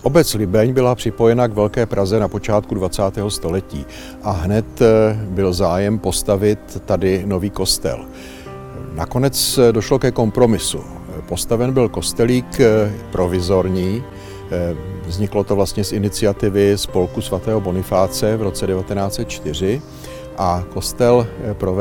Obec Libeň byla připojena k Velké Praze na počátku 20. století a hned byl zájem postavit tady nový kostel. Nakonec došlo ke kompromisu. Postaven byl kostelík provizorní, vzniklo to vlastně z iniciativy spolku svatého Bonifáce v roce 1904 a kostel provedl